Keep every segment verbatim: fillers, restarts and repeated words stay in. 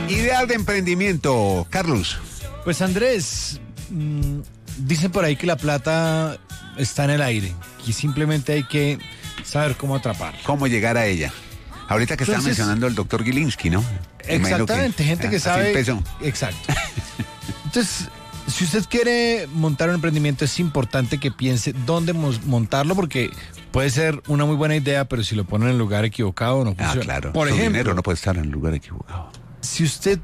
Ideas de emprendimiento, Carlos. Pues Andrés, mmm, dicen por ahí que la plata está en el aire y simplemente hay que saber cómo atraparla. ¿Cómo llegar a ella? Ahorita que estaba mencionando el doctor Gilinski, ¿no? Exactamente, que, gente que sabe. Empezó. Exacto. Entonces, si usted quiere montar un emprendimiento, es importante que piense dónde montarlo, porque puede ser una muy buena idea, pero si lo pone en el lugar equivocado, no funciona. Ah, claro. Por Su ejemplo, dinero no puede estar en el lugar equivocado. Si usted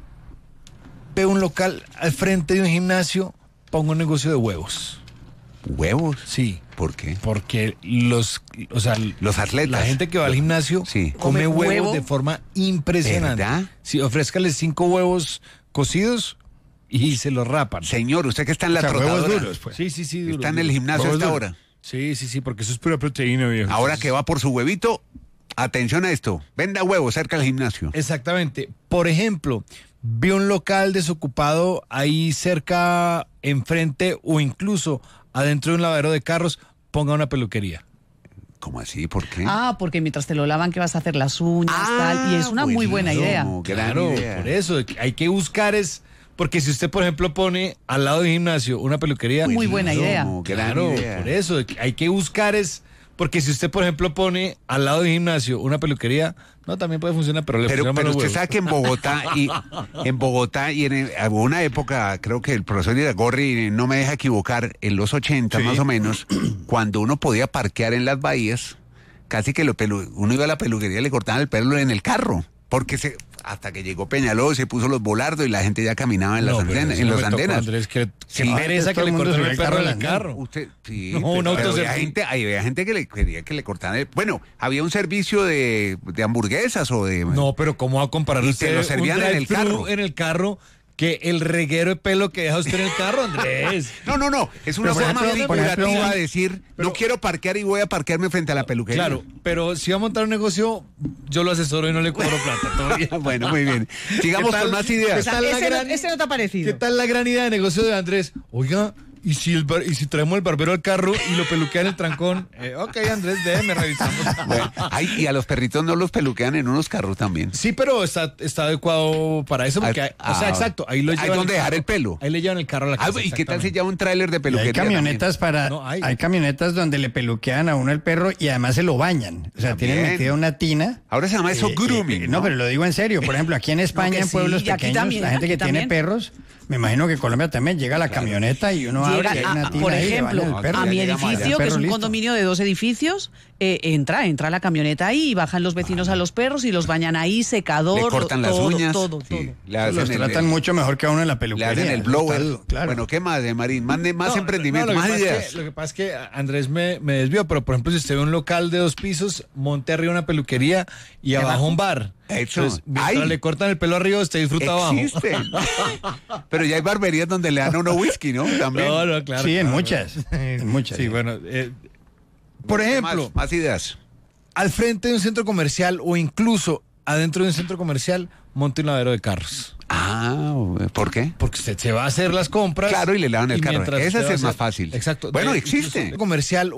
ve un local al frente de un gimnasio, ponga un negocio de huevos. ¿Huevos? Sí. ¿Por qué? Porque los, o sea, los atletas, la gente que va al gimnasio, sí, come huevos huevo? de forma impresionante. ¿Verdad? Sí, ofrézcale cinco huevos cocidos y se los rapan. Señor, usted que está en la o sea, trotadora. Huevos duros, pues. Sí, sí, sí. Duros, está en el gimnasio a esta hora. Sí, sí, sí, porque eso es pura proteína, viejo. Ahora que va por su huevito, atención a esto, venda huevos cerca del gimnasio. Exactamente. Por ejemplo, vi un local desocupado ahí cerca, enfrente o incluso adentro de un lavadero de carros, ponga una peluquería. ¿Cómo así? ¿Por qué? Ah, porque mientras te lo lavan que vas a hacer las uñas, ah, tal, y es una muy buena idea. Claro, idea. Por eso hay que buscar es, porque si usted, por ejemplo, pone al lado del gimnasio una peluquería, muy buena idea. Claro, idea. Por eso hay que buscar es, porque si usted, por ejemplo, pone al lado del gimnasio una peluquería, no, también puede funcionar, pero le Pero, pero usted huevos. sabe que en Bogotá y en Bogotá y en una época, creo que el profesor Iragorri no me deja equivocar, en los ochenta sí. más o menos, cuando uno podía parquear en las bahías, casi que lo pelu uno iba a la peluquería y le cortaban el pelo en el carro, porque se hasta que llegó Peñalosa, se puso los volardos y la gente ya caminaba en, no, las andenas, en los andenas. Andrés, que sí, pereza que le cortaron el perro en el carro. Usted, sí, no, pero, no, pero entonces, había, gente, había gente que le quería que le cortaran el... Bueno, había un servicio de, de hamburguesas o de... No, pero ¿cómo va a comparar y usted te lo servían en el carro? En el carro... que el reguero de pelo que deja usted en el carro, Andrés. No, no, no. Es una pero forma figurativa de decir, pero, no quiero parquear y voy a parquearme frente a la peluquería. Claro, pero si va a montar un negocio, yo lo asesoro y no le cobro plata todavía. Bueno, muy bien. Sigamos con más ideas. O sea, ese, gran, no, ese no te ha parecido. ¿Qué tal la gran idea de negocio de Andrés? Oiga, ¿y si, el bar, y si traemos el barbero al carro y lo peluquean en el trancón? Eh, ok, Andrés, déjeme revisamos. Bueno, ay, y a los perritos no los peluquean en unos carros también. Sí, pero está, está adecuado para eso, porque, hay, ah, o sea, exacto, ahí lo llevan. Hay donde dejar el pelo. Ahí le llevan el carro a la casa. Ah, ¿y qué tal se lleva un tráiler de peluquería? Hay camionetas también? para, no, hay. hay camionetas donde le peluquean a uno el perro y además se lo bañan. O sea, también tienen metida una tina. Ahora se llama eso eh, grooming. Eh, ¿no? no, pero lo digo en serio. Por ejemplo, aquí en España, no, en pueblos sí, pequeños, también, la gente que también. tiene perros, me imagino que en Colombia también llega la claro. camioneta y uno llega, abre y hay una tina. Por ejemplo, a mi edificio, que es un condominio de dos edificios, eh, entra, entra la camioneta ahí y bajan los vecinos ah. a los perros y los bañan ahí, secador, le cortan todo, las uñas, todo, sí. todo. Le los tratan el, mucho mejor que a uno en la peluquería. Le hacen el blower. Claro. Bueno, ¿qué más, de Marín? Más, más no, emprendimiento, no, más ideas. Que, lo que pasa es que Andrés me, me desvió, pero por ejemplo, si usted ve un local de dos pisos, monte arriba una peluquería y abajo un bar. Hecho. Entonces, mientras le cortan el pelo arriba, usted disfruta Existe. abajo. Pero ya hay barberías donde le dan a uno whisky, ¿no? También. No, no, claro. Sí, en claro. muchas. En muchas. Sí, bueno. Eh, por ejemplo, más, más ideas. Al frente de un centro comercial o incluso adentro de un centro comercial, monte un lavadero de carros. Ah, ¿por qué? Porque usted se va a hacer las compras. Claro, y le lavan el carro. Esa es más fácil. Exacto. Bueno, existe. Comercial